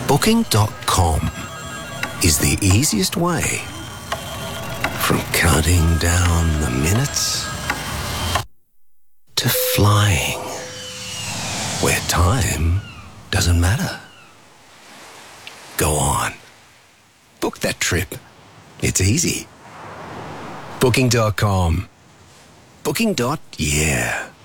Booking.com is the easiest way from counting down the minutes to flying where time doesn't matter. Go on. Book that trip. It's easy. Booking.com. Booking.yeah.